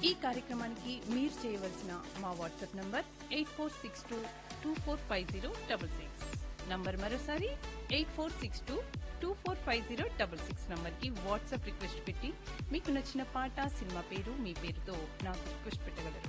ఈ కార్యక్రమానికి మీరు చేయవలసిన మా వాట్సాప్ నంబర్ 8462245066. నంబర్ మరోసారి 8462245066 నంబర్ కి వాట్సాప్ రిక్వెస్ట్ పెట్టి మీకు నచ్చిన పాట, సినిమా పేరు, మీ పేరుతో నాకు రిక్వెస్ట్ పెట్టగలరు.